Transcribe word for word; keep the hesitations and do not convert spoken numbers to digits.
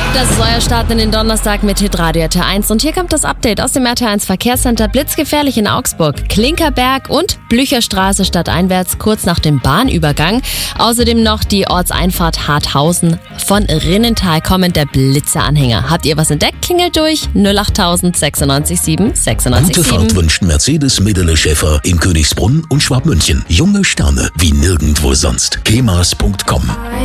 Das ist euer Start in den Donnerstag mit Hitradio R T L eins und hier kommt das Update aus dem R T L eins Verkehrscenter. Blitzgefährlich in Augsburg, Klinkerberg und Blücherstraße stadteinwärts kurz nach dem Bahnübergang. Außerdem noch die Ortseinfahrt Harthausen von Rinnental kommend der Blitzeranhänger. Habt ihr was entdeckt? Klingelt durch null acht sechs neun sieben sechs neun Gute sieben. Fahrt wünscht Mercedes Medele Schäfer in Königsbrunn und Schwabmünchen. Junge Sterne wie nirgendwo sonst. kemas punkt com